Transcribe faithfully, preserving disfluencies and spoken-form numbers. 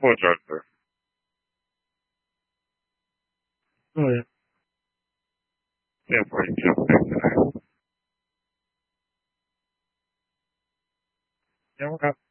Boa tarde, sir. Oh, yeah. Yeah, pretty chill thing today. Yeah, what happened?